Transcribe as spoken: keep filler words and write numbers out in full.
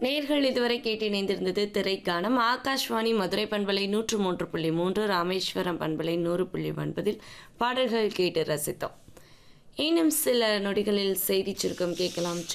நேர்கள் இதுவரை கேட்டு இணைந்திருந்தது திரைக்கானம். ஆகாஷ்வாணி மதுரை பண்பலை நூற்று மூன்று புள்ளி மூன்று, ராமேஸ்வரம் பண்பலை நூறு புள்ளி ஒன்பதில் பாடல்கள் கேட்டு ரசித்தோம். இன்னும் சில நொடிகளில் செய்தி சுருக்கம் கேட்கலாம்.